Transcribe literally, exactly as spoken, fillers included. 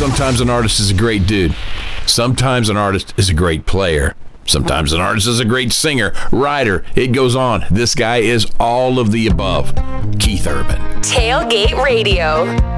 Sometimes an artist is a great dude. Sometimes an artist is a great player. Sometimes an artist is a great singer, writer. It goes on. This guy is all of the above. Keith Urban. Tailgate Radio.